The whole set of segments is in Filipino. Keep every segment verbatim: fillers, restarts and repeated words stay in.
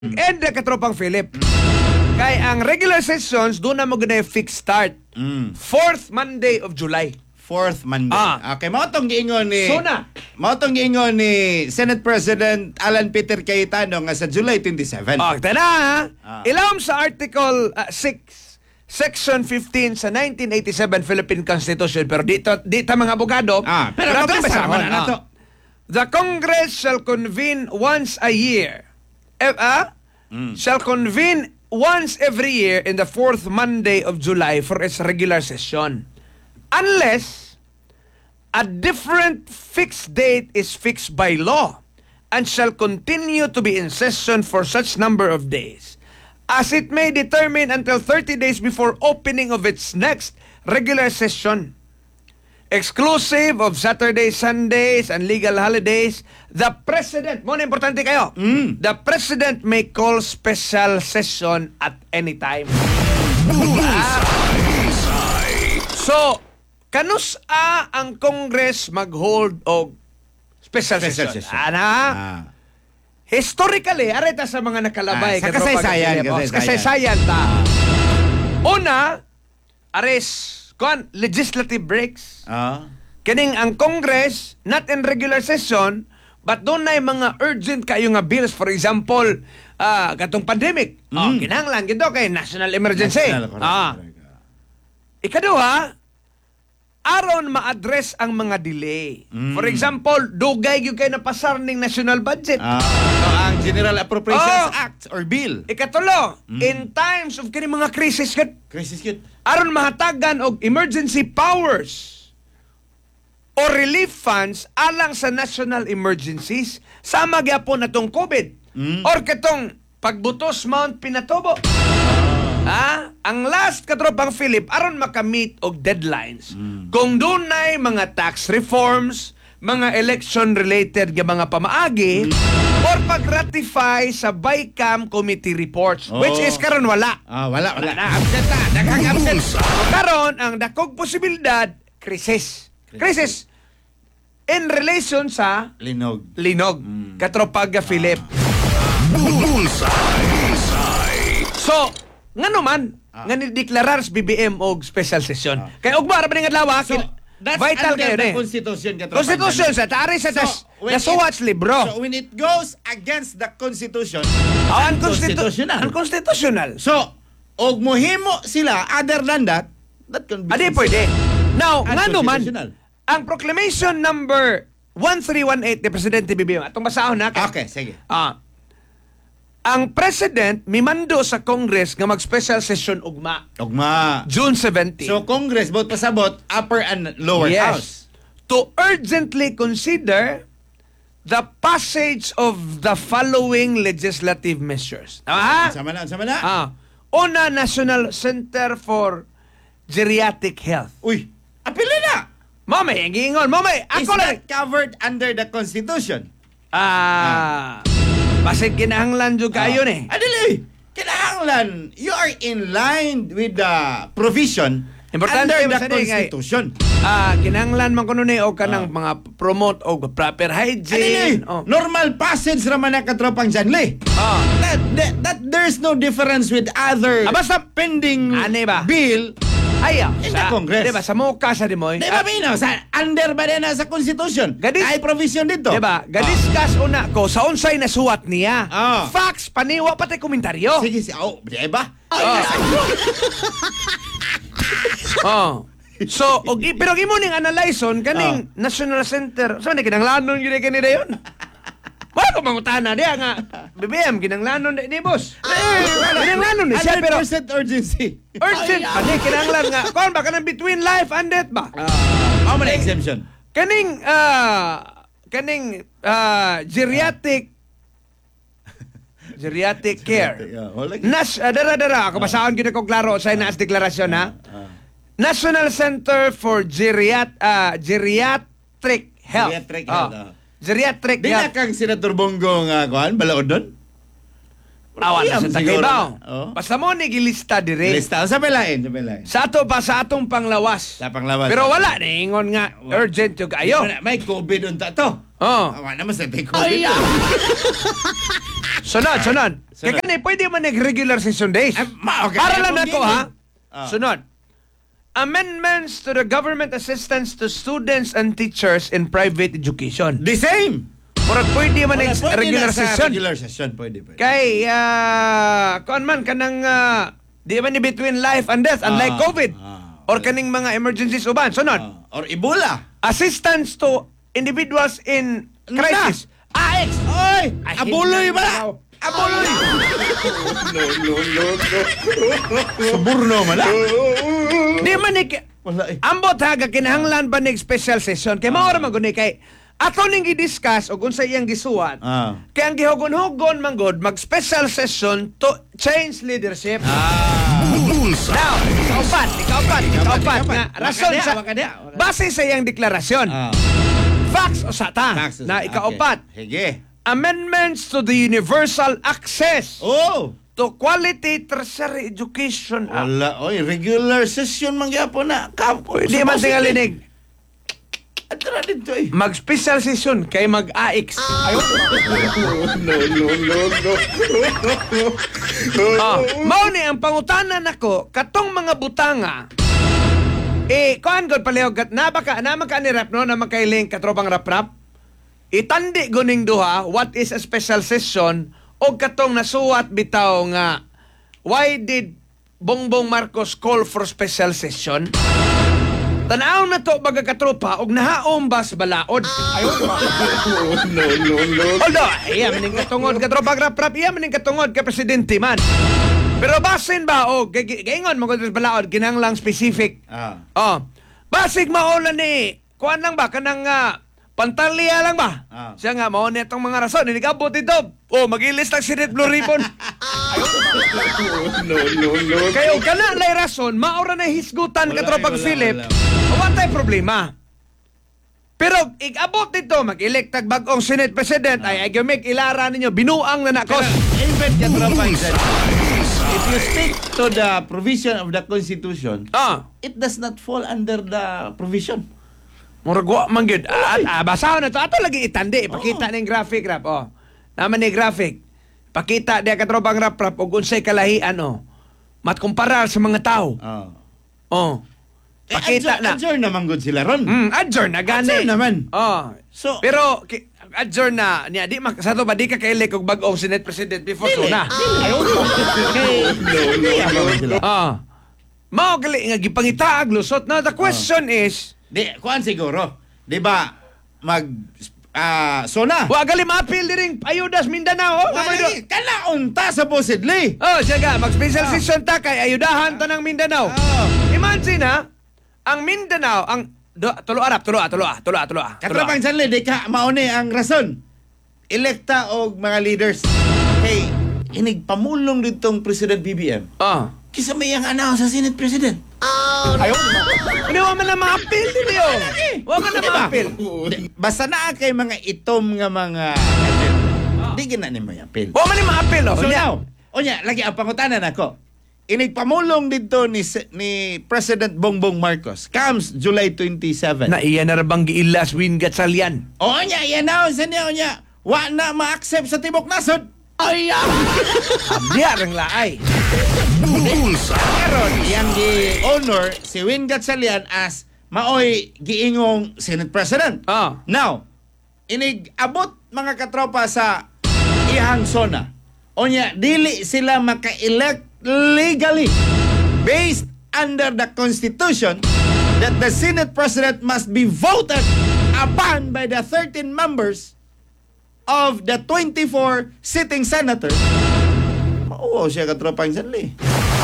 And the katropang Philip. Kay ang regular sessions, doon na mo gina fixed start. Mm. Fourth Monday of July. Fourth Monday. Ah. Okay, mao tong giingon ni Suna. Mao tong giingon ni Senate President Alan Peter Cayetano nga sa July twenty-seven. Oh, tada ha? Ah. Ilawom sa Article uh, six, Section fifteen sa nineteen eighty-seven Philippine Constitution. Pero dito, dito mga abogado, Ah, pero natong mabasa basahon, man na ah. to. The Congress shall convene once a year. Eh, ah? Mm. Shall convene once every year in the fourth Monday of July for its regular session. Unless a different fixed date is fixed by law and shall continue to be in session for such number of days as it may determine until thirty days before opening of its next regular session. Exclusive of Saturdays, Sundays, and legal holidays, the President, mo na importante kayo, Mm. the President may call special session at any time. So, kanus a ang Congress mag-hold og special, Special session? session. Ana? Ah. Historically, areta sa mga nakalabay. Ah, sa katropang kasaysayan, Philip, oh, kasaysayan. kasaysayan ta. Una, ares, kuan, legislative breaks. Ah. Kining ang Congress, not in regular session, but doon na mga urgent kayo nga bills. For example, ah, katong pandemic. Oh, Mm. kinahanglan gito kay national emergency. National, correct, Ah. correct. Ikaduha, aron ma-address ang mga delay. Mm. For example, dugay gyud kay napasar ning national budget. Ah, so ang General Appropriations Oh. Act or Bill. Ikatulo, Mm. in times of kini mga crisis kat Crisis cute. aron mahatagan og emergency powers o relief funds alang sa national emergencies sama gyapon natong COVID Mm. or katong pagbutos Mount Pinatubo. Ah, ang last katropang Philip aron makamit og deadlines. Mm. Kung dunay mga tax reforms, mga election related nga mga pamaagi or pag-ratify sa BICAM committee reports, which Oh. is karon wala. Ah, wala, wala. Na absent na, daghang absent. Karon ang dakog posibilidad krisis. Krisis in relation sa Linog. linog. Mm. Katropag Philip. So, nga naman, Ah. nga ni-deklarar sa B B M og special session. Kaya ugma ra ba ning adlaw? So, that's vital under kayo the ni. Constitution. Katropan. Constitution sa taari sa tas when nasuwats it- libro. So when it goes against the Constitution, Oh, unconstitu- unconstitutional. unconstitutional. So, og mohimo sila other than that, that can be Adi pwede. Now, nga naman, unconstitutional. ang proclamation number one three one eight ni Presidente B B M, atong basahon na. kay- Okay, sige. Ah, ang President mimando sa Congress nga mag-special session ugma. Ugma. June seventeenth. So Congress both pasabot upper and lower house. To urgently consider the passage of the following legislative measures. Tama ha? Sama na, sama na. Ah, una, National Center for Geriatric Health. Uy, apila na. Mamay, ang giingon. Mamay, Is ako lang. that covered under the Constitution? Ah, basig kinahanglan jud kayo ni. Ah, adili. Kinahanglan, you are in line with the provision Importante under the ba sa di, ngay- Constitution. Ah, kinahanglan man kuno ni og kanang Ah. mga promote og proper Adili, hygiene. Oh. normal passage raman na katropang Janli. Ah. That, that, that there's no difference with other Ah, basta pending Ane ba? bill. Ayaw. In the Congress. Di ba, sa muka sa Dimoy. Di ba, Mino? Sa under ba na sa Constitution? Gadis- Ay provision dito. Di ba? Gadiskas una ko sa unsay nasuwat niya. Ah. Facts, paniwa pati komentaryo. Sige, sige. Oh, di ba? Ah. Oh. So, og, i- pero imo ning analyson kaning National Center. Sa man kinanglanon gyud kani dayon. Wala ko mangutana diya nga. B B M kinanglanon di, di boss. Kinanglanon ni siya pero one hundred percent urgency. urgent pa di kinanglan nga. Kon ba kanang between life and death ba? How many exemption? Kaning ah kaning ah geriatric geriatric care. Yeah, wala. Nas uh, dara dara ako basahon gyud ko klaro sa nas deklarasyon ha. National Center for Geriat ah, Geriatric Health. Geriatric Ah, Health, ah. Geriatric Di na Health. kang Senator Bongo nga kuhan, balaod doon? Awan Iyam sa siguro Takaybaw. na. Oh. Basta mo ni gilista dire. Lista. Sa pelain, sa pelain. Sa ato pa sa atong panglawas. Sa panglawas. Pero wala ni ingon nga urgent yung kayo. May COVID unta to. Oh. Awa naman sa may COVID. Sunod, sunod. Kaya Sunod. kanina, pwede man nag-regular session days. Ah, ma- okay. Para lang Kung nako, gini. ha? Ah. Sunod. Amendments to the government assistance to students and teachers in private education. The same. Murag pwede man Wala, ex- pwede regular na sa session. Regular session, pwede, pwede. Kay, ah, kuan man, kanang, ah, di man ni between life and death, unlike Ah, COVID. ah. Or kaning mga emergencies uban. Sunod. Ah, or Ebola. Assistance to individuals in crisis. A X. Oy! Ay, Abuloy hindi ba? na- Abuloy! No, no, no, no. Suburno man lang. Di man ni... Wala eh. Ambot haga kinahanglan ba ning special session kay mao ra man guni kay ato ning i-discuss og unsa iyang gisuwat. Ah. Kay ang gihugon-hugon man gud mag special session to change leadership. Ah. Now, ikaupat, ikaupat, ikaupat ikapat. nga rason Wakadya, sa wakadya, wakadya. base sa iyang deklarasyon. Ah. Facts o sata Taxes. na ikaupat. Okay. Hige. Amendments to the universal access Oh! to quality tertiary education. Ah, Wala. Oy, regular session man gyapon na. Kam. Di man tingalinig. Atra dito eh. Mag-special session kay mag-A X. Ayaw. No, no, no, no. Ah, mao ni ang pangutanan nako katong mga butanga. Eh, kuan gud palihog kat na baka na maka ni rap no na makailing katropang rap rap. Itandi guning duha what is a special session o katong nasuwat bitaw nga why did Bongbong Marcos call for special session? Tanaw na to baga katropa og nahaom ba sa balaod. Ayaw. No, no, no. Although, iya maning katungod ka tropa rap-rap, iya maning katungod ka presidente man. Pero basin ba o gaingon mo sa balaod kinahanglang specific. Ah. Oh. Basig maulan ni kuan lang ba kanang uh, pantalya lang ba? Ah. Siya nga mao ni itong mga rason, hindi ka buti to. Oh, mag-ilis tag sinit blue ribbon. No, no, no. Kayo kana lay rason, maura na hisgutan ka Wala, tropang wala, Philip. wala. Wala tay problema. Pero igabot dito mag-elect tag bag-ong Senate President ay ay make ilara ninyo binuang na nakos. Invent ka tropang if you stick to the provision of the Constitution, Ah, it does not fall under the provision. murag wa man gyud. Ah, ah, basahon na to. Ato lagi itandi, ipakita ning graphic rap oh. Naman ni graphic. Pakita di ka tropang rap rap og unsay kalahian oh. Matkumparar sa mga tao. Oh. Oh. Pakita na. Adjourn naman good sila ron. Mm, adjourn na gani. Adjourn naman. Oh. So- pero ki, adjourn na niya di mak sa to ba di ka kailek og bag-ong Senate President before so na. Ayaw ko. No, no, no. Ah. Mao gali nga gipangitaag lusot na the question is Di, kuan siguro. Di ba, mag, ah, sona. wa gali ma-appeal diring ayudas Mindanao. Oh, Wala, kana unta supposedly. oh siya ga mag special Ah. session ta kay ayudahan ta ng Mindanao. Oh. Imagine ha, ang Mindanao ang do, tulo arap tulo tulo tulo tulo. Katrapang sanli, di ka mauni ang rason. Elekta og mga leaders. Hey, inig pamulong ditong President B B M. Ah. Kisa may ang announce sa Senate President. Ayaw. Hindi wa man na ma-appeal din yo. Wa man na Diba? ma-appeal. Di- Basta na kay mga itom nga mga agenda. Di gina ni mo appeal. Wa man ni ma-appeal oh. So Nya. now, onya, lagi ang pangutanan ako. Inigpamulong dito ni Se- ni President Bongbong Marcos comes July twenty-seventh. Na iya na rabang giilas win gatsalyan. Onya, i-announce niya, onya. Wa na ma-accept sa Tibok Nasod. Ay, Diya rang laay. Karon, yang gi-honor si Win Gatchalian as maoy giingong Senate President. Ah. Now, inig-abot mga katropa sa ihang sona. Onya, dili sila maka-elect legally based under the Constitution that the Senate President must be voted upon by the thirteen members of the twenty-four sitting senators. Mauwaw siya katropang sanli.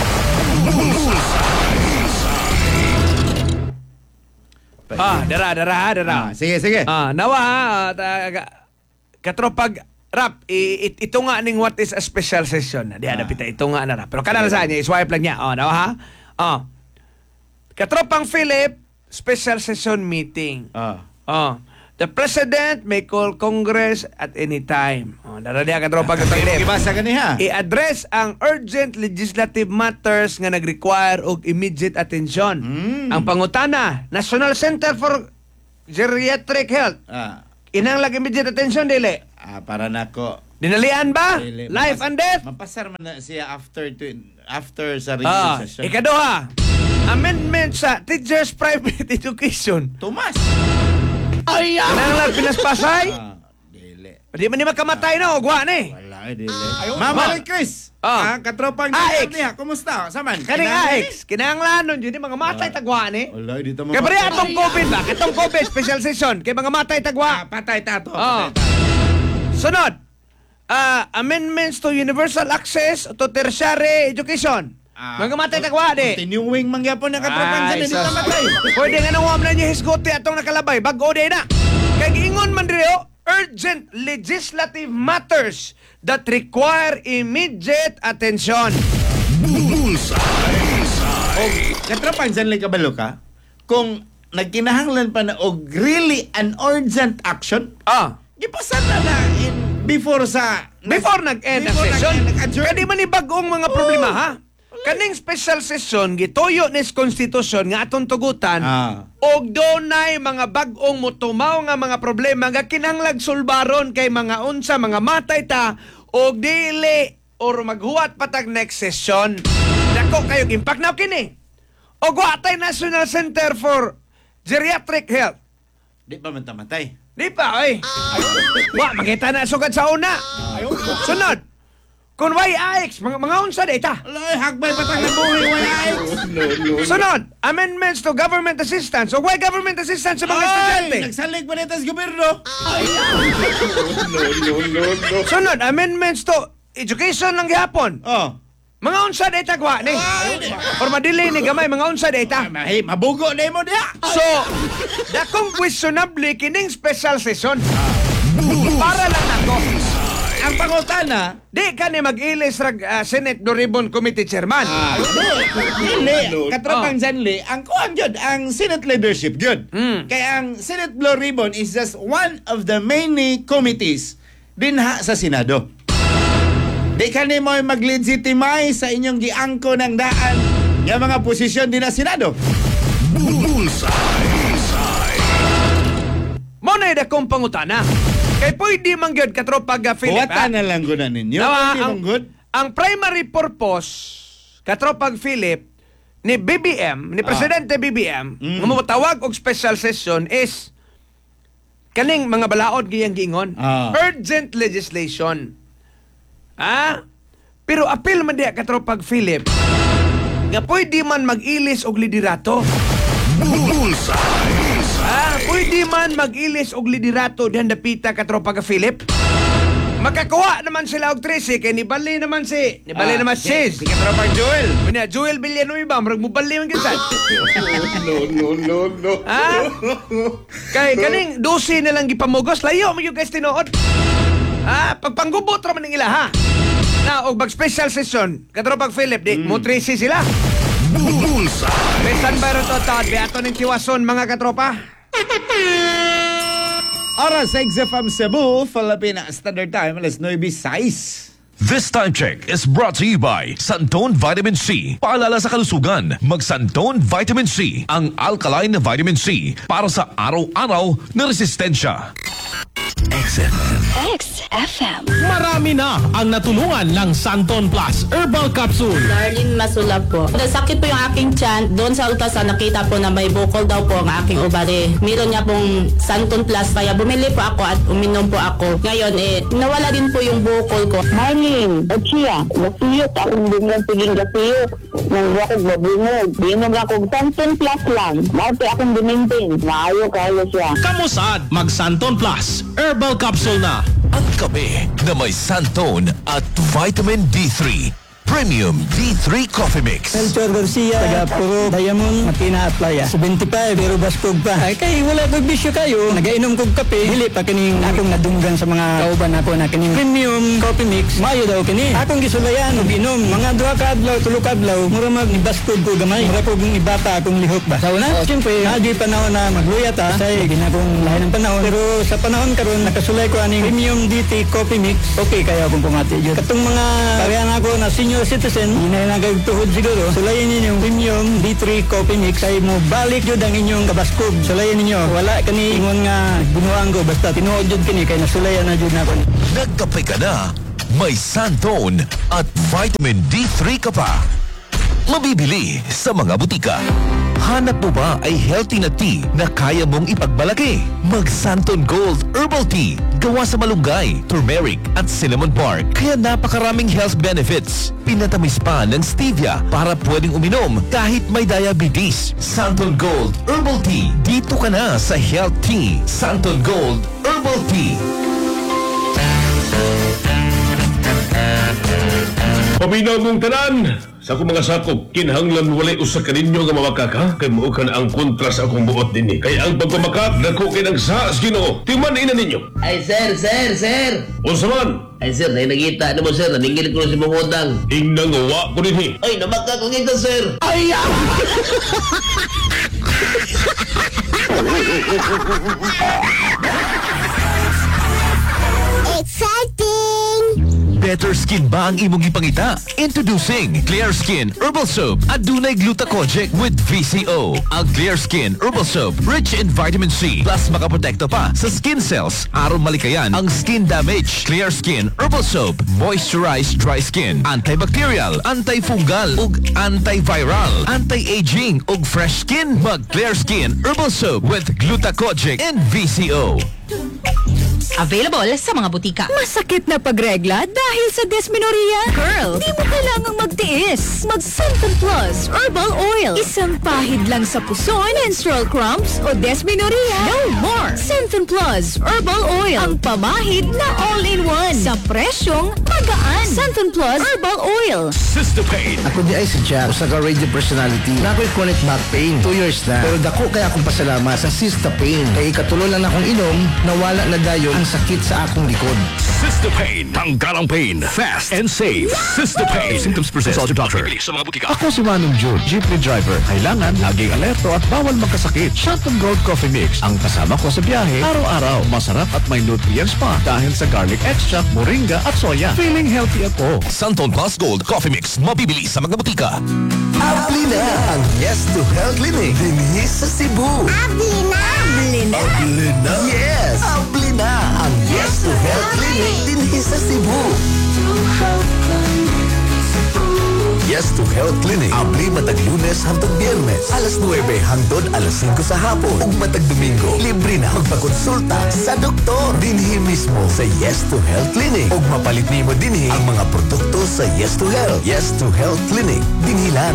Ah, dara dara dara. Ah, sige, sige. Ah, nawa ah, ta- katropag rap i, it- ito nga ning what is a special session. Di Ah. ada pita ito nga na rap. Pero kana na sa niya, swipe lang niya. Oh, nawa ha. Oh. Katropang Philip, special session meeting. Ah. Oh. The president may call Congress at any time. Oh, Oh, daradia ka tropa ka Philip. Ibasa ka niya. I-address ang urgent legislative matters nga nag-require og immediate attention. Mm. Ang pangutana, National Center for Geriatric Health. Ah, Kinahanglan immediate attention dili. ah, para nako. Dinalian ba? Dili. Life Mapas- and death? Mapasar man na siya after to, after sa Ah, regular session. ikaduha. Amendment sa Teachers Private Education. Tumas. Ay, kinahanglan pinaspasay? Ah, dili. Di man ni makamatay na, ogwa ni. Wala eh, dili. Mama Ma- Ray Chris. Ah. Ah, katropang A X. niya. Kumusta? Saman? Kaning A X, kinahanglan nun yun, di mga matay tagwa ni. Wala, dito mo. Kaya pare atong COVID ba? Itong COVID special session. Kaya mga matay Ah, tagwa. patay tato. Oh. Patay tato. Sunod. Ah, amendments to universal access to tertiary education. Ah, mga matay tagwa di. Continuing mangyapon ng katropang Ay, dyan. Hindi sus. tamatay. Pwede nga nang na niya hisgote atong nakalabay. Bago di na. Kaya giingon man rin urgent legislative matters that require immediate attention. Katropang dyan lang kabalo ka, kung nagkinahanglan pa na og really an urgent action, Ah, gipasan na na in before sa before nag-end ang before session. nag-end, nag-adjourn. Kadi man ni bagong mga problema ha. Kaning special session gituyo nis konstitusyon nga atong tugutan. Ah. Og dunay mga bag-ong mutumaw nga mga problema nga kinahanglan sulbaron kay mga unsa mga matay ta og dili or maghuwat patag next session. Dako kayong impact na kini. Og watay National Center for Geriatric Health. Di pa man tamatay. Di pa, oy. Wa, makita na sugad sa una. Sunod. Kung way A X, mga, mga unsa data. Alay, hagbay patang na buhay, wala ay. Sunod, amendments to government assistance. O why government assistance sa mga Ay, estudyante? nagsalig pa nito sa gobyerno. Sunod, amendments to education lang gihapon. Oh. Mga unsa data gwa ni. Or madili ni gamay mga unsa data. Mahi, mabugo na mo diya. So, dakong questionable kining special session. Para lang nako. Ang pangutana, Di ka ni mag-ilis rag ah, Senate Doribon Committee Chairman. ah, dili, katropang Janli, ang kuhan yun, ang Senate leadership yun. Mm. Kaya ang Senate Blue Ribbon is just one of the many committees dinha sa Senado. Di ka ni mo mag-legitimize sa inyong giangko ng daan ng mga posisyon din na Senado. Mo na dakong pangutana. Kay pwede man gyud katropag uh, Philip. Buwatan ah. na lang guna ninyo. Nawa, Hindi ang, mong good. ang primary purpose katropag Philip ni B B M, ni Presidente B B M, Mm. nga motawag og special session is kaning mga balaod giyang giingon. Ah. Urgent legislation. Ah? Pero apil man diya katropag Philip nga pwede man mag-ilis og liderato. Ah, pwede man mag-ilis og liderato dihan dapita katropa ka Philip. Makakuha naman sila og trese kay nibali naman si nibali Ah, naman si- sis. si katropang Joel. Unya Joel Villanueva murag mubali man gyud sad. No, no, no, no. Ah? Kay kaning dosi na lang gipamugos layo mo yung guys tinuod. Ah, pagpanggubot ra man ning ila ha. Na og bag special session katropag Philip di mo trese sila. Besan ba ron to tawad beato ning tiwason mga katropa? Oras sa X F M Cebu, Philippine Standard Time, alas nueve sais. This time check is brought to you by Santon Vitamin C. Paalala sa kalusugan, mag Santon Vitamin C, ang alkaline na vitamin C para sa araw-araw na resistensya. X F M. X F M. Marami na ang natulungan ng Santon Plus Herbal Capsule. Darlene Masulap po. Nasakit po yung aking tiyan. Doon sa ultrasound nakita po na may bukol daw po ang aking ovary. Meron niya pong Santon Plus kaya bumili po ako at uminom po ako. Ngayon eh, nawala din po yung bukol ko. Morning, Ochia, gasiyot, akong biglang piging gasiyot. Nang wakog mabungog, binom akong Santon Plus lang. Mauti akong dimintin, maayo kayo siya. Kamusad, mag Santon Plus Herbal Capsule na. Ang kape na may Santon at Vitamin D three. Premium D three Coffee Mix. Melchor Garcia, taga Puro, Diamond, Matina at Playa. seventy-five, pero baskog pa. Ay, kay wala kong bisyo kayo. Nagainom kong kape. Dili pa kining akong nadunggan sa mga kauban ako na kining Premium Coffee Mix. Mayo daw kini. Akong gisulayan, uminom. Mga duha ka adlaw, tulo ka adlaw. Mura mag ni baskog ko gamay. Mura ko kong ibata akong lihok ba. Sa una, siyempre, nadyo'y panahon na magluya ta. Kasi ginagong lahi ng panahon. Pero sa panahon karon nakasulay ko aning Premium D T Coffee Mix. Okay kaya akong pumati yun. Katong mga parehan ako na senior citizen, hindi na nagagtuhod siguro. Sulayin ninyo Premium D three Coffee Mix ay mo balik yun ang inyong kabaskog. Sulayin ninyo. Wala kani ingon nga binuang ko. Basta tinuod yun kini kaya nasulayan na yun ako. Nagkape ka na, may Santone at Vitamin D three ka pa. Mabibili sa mga butika. Hanap mo ba ay healthy na tea na kaya mong ipagmalaki? Mag Santon Gold Herbal Tea. Gawa sa malunggay, turmeric at cinnamon bark. Kaya napakaraming health benefits. Pinatamis pa ng stevia para pwedeng uminom kahit may diabetes. Santon Gold Herbal Tea. Dito ka na sa Health Tea. Santon Gold Herbal Tea. Paminaw mong tanan! Sa akong mga sakop, kinahanglan walay usa ka ninyo nga mamakaka kay mao ka na ang kontra sa akong buot dinhi. Kay ang pagpamakak dako kay nang sa Ginoo. Tingman ina ninyo. Ay sir, sir, sir. Unsa man? Ay sir, nay nakita ano mo sir, naningil ko na si mong utang. Ingnan nga wa ko dinhi. Ay, namakak ko ito sir. Ay! Exciting! Better skin ba ang imong ipangita? Introducing Clear Skin Herbal Soap at dunay glutathione with V C O. Ang Clear Skin Herbal Soap rich in vitamin C plus makaprotekto pa sa skin cells aron malikayan ang skin damage. Clear Skin Herbal Soap moisturize dry skin, antibacterial, antifungal ug antiviral, anti-aging ug fresh skin. Mag Clear Skin Herbal Soap with glutathione and V C O. Available sa mga butika. Masakit na pagregla dahil sa dysmenorrhea? Girl, di mo kailangang magtiis. Mag Santon Plus Herbal Oil. Isang pahid lang sa puson, menstrual cramps o dysmenorrhea. No more. Santon Plus Herbal Oil. Ang pamahid na all-in-one. Sa presyong magaan. Santon Plus Herbal Oil. Sistopain. Ako di ay si Jack, usa ka radio personality. Na ako'y chronic back pain. Two years na. Pero dako kaya akong pasalamat sa Sistopain. Kaya ikatulo lang akong inom, nawala na dayon ang sakit sa akong likod. Sistopain. Tanggal ang pain. Fast and safe. Sistopain. Symptoms present. Consult your doctor. Sa mga butika. Ako si Manong June, jeepney driver. Kailangan laging alerto at bawal magkasakit. Santon Gold Coffee Mix ang kasama ko sa biyahe. Araw-araw, masarap at may nutrients pa dahil sa garlic extract, moringa at soya. Feeling healthy ako. Santon Plus Gold Coffee Mix. Mabibili sa mga butika. Abli na ang Yes to Health Clinic dinhi sa Cebu. Abli na! Abli na! Abli na? Yes! Abli na ang Yes to Health Clinic dinhi sa Cebu. Yes to Health Clinic. Abli matag Lunes hangtod Biyernes. Alas nuwebe hangtod alas singko sa hapon. Ug matag Domingo, libre na magpakonsulta sa doktor. Dinhi mismo sa Yes to Health Clinic. Ug mapalit nimo dinhi ang mga produkto sa Yes to Health. Yes to Health Clinic. Dinhi lang